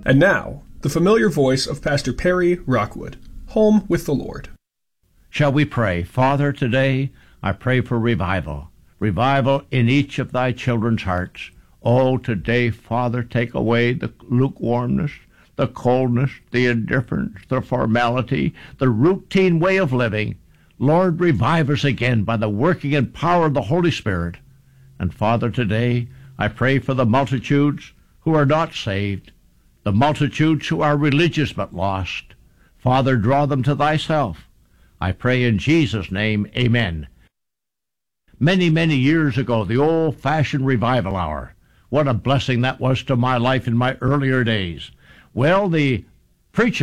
And now, the familiar voice of Pastor Perry Rockwood, Home with the Lord. Shall we pray? Father, today I pray for revival. Revival in each of thy children's hearts. Oh, today, Father, take away the lukewarmness, the coldness, the indifference, the formality, the routine way of living. Lord, revive us again by the working and power of the Holy Spirit. And Father, today I pray for the multitudes who are not saved, the multitudes who are religious but lost. Father, draw them to thyself. I pray in Jesus' name, amen. Many, many years ago, the old-fashioned revival hour. What a blessing that was to my life in my earlier days. Well, the preacher